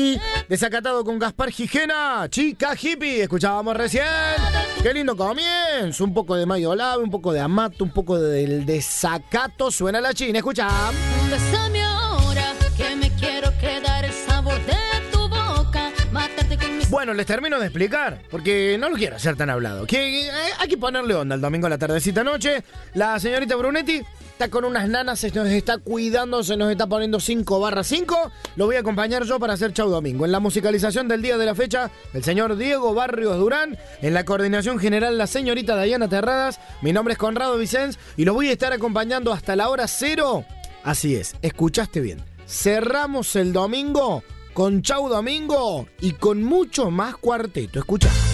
Desacatado con Gaspar Gijena, chica hippie, escuchábamos recién. Qué lindo comienzo, un poco de Mayo Lave, un poco de Amato, un poco del desacato. Suena la China, escucha. Bésame ahora, que me quiero quedar el sabor de tu boca, matarte con mis... Bueno, les termino de explicar, porque no lo quiero hacer tan hablado. Que hay que ponerle onda el domingo a la tardecita noche. La señorita Brunetti está con unas nanas, se nos está cuidando, se nos está poniendo 5/5. Lo voy a acompañar yo para hacer Chau Domingo. En la musicalización del día de la fecha, el señor Diego Barrios Durán. En la coordinación general, la señorita Dayana Terradas. Mi nombre es Conrado Vicens y lo voy a estar acompañando hasta la hora 0. Así es, escuchaste bien. Cerramos el domingo con Chau Domingo y con mucho más cuarteto. Escucha.